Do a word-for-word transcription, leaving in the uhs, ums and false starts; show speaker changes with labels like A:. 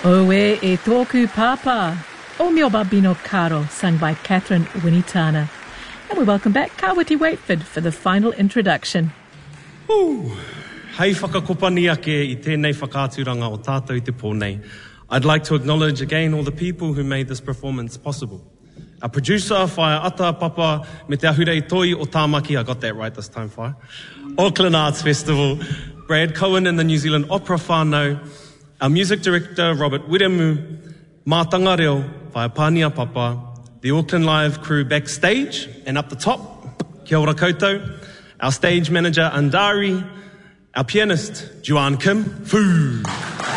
A: Oe e tōku papa, O mio babino caro, sung by Catherine Winitana. And we welcome back Kawiti Waitford for the final introduction.
B: Ooh. Hei whakakopani ake I tēnei whakāturanga o tātou I te pōnei. I'd like to acknowledge again all the people who made this performance possible. Our producer, Whaia Ata Papa, me te ahurei toi o Tāmaki, I got that right this time, Whaia. Auckland Arts Festival, Brad Cohen and the New Zealand Opera Whānau, our music director, Robert Wiremu, Mātanga Reo, Whaia Pānia Papa, the Auckland Live crew backstage and up the top, kia ora koutou, our stage manager, Andari, our pianist, Juan Kim, Foo.